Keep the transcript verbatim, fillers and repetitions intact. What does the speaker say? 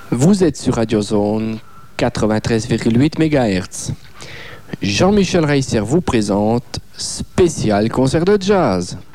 Vous êtes sur Radio Zone quatre-vingt-treize virgule huit mégahertz. Jean-Michel Reisser vous présente Spécial concert de jazz.